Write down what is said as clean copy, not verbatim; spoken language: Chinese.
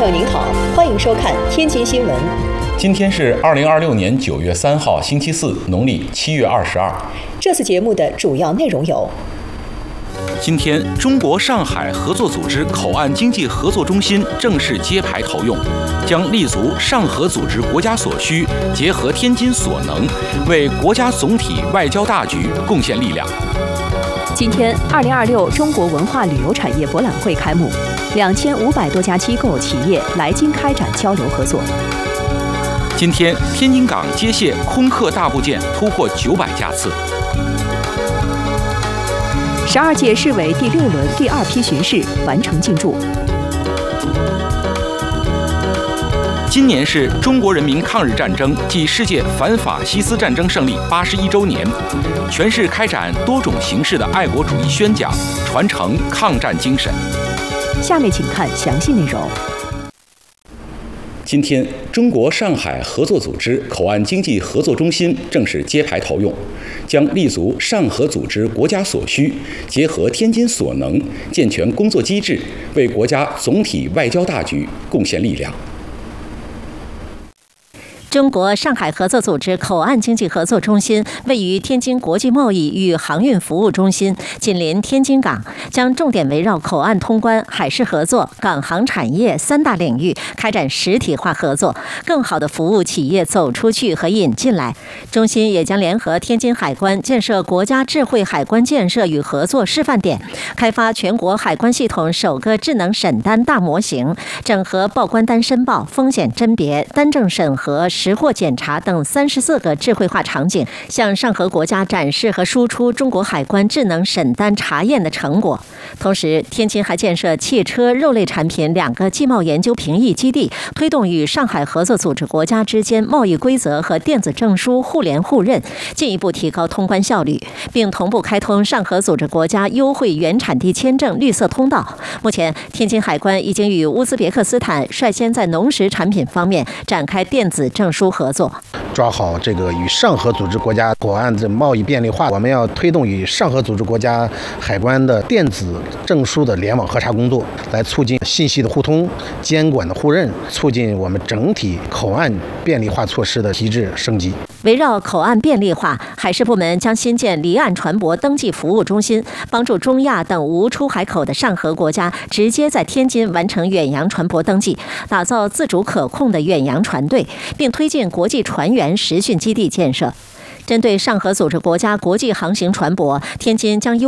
友您好，欢迎收看天津新闻。 今天是2026年9月3号，星期四，农历7月22。 这次节目的主要内容有： 今天，中国上海合作组织口岸经济合作中心正式揭牌投用，将立足上合组织国家所需，结合天津所能，为国家总体外交大局贡献力量。 今天，2026中国文化旅游产业博览会开幕，2500多家机构企业来京开展交流合作。 今天，天津港接卸空客大部件突破900架次。 12届市委第6轮第2批巡视完成进驻。 今年是中国人民抗日战争暨世界反法西斯战争胜利81周年，全市开展多种形式的爱国主义宣讲，传承抗战精神。 下面请看详细内容。 今天，中国上海合作组织口岸经济合作中心正式揭牌投用，将立足上合组织国家所需，结合天津所能，健全工作机制，为国家总体外交大局贡献力量。 中国上海合作组织口岸经济合作中心位于天津国际贸易与航运服务中心，紧邻天津港，将重点围绕口岸通关、海事合作、港航产业3大领域开展实体化合作，更好地服务企业走出去和引进来。中心也将联合天津海关建设国家智慧海关建设与合作示范点，开发全国海关系统首个智能审单大模型，整合报关单申报、风险甄别、单证审核、识货检查等34个智慧化场景，向上合国家展示和输出中国海关智能审单查验的成果。同时，天津还建设汽车、肉类产品2个技贸研究评议基地，推动与上海合作组织国家之间贸易规则和电子证书互联互认，进一步提高通关效率，并同步开通上合组织国家优惠原产地签证绿色通道。目前，天津海关已经与乌兹别克斯坦率先在农食产品方面展开电子证书合作， 抓好这个与上合组织国家口岸的贸易便利化。我们要推动与上合组织国家海关的电子证书的联网核查工作，来促进信息的互通、监管的互认，促进我们整体口岸便利化措施的提质升级。 围绕口岸便利化，海事部门将新建离岸船舶登记服务中心，帮助中亚等无出海口的上合国家直接在天津完成远洋船舶登记，打造自主可控的远洋船队，并推进国际船员实训基地建设。针对上合组织国家国际航行船舶，天津将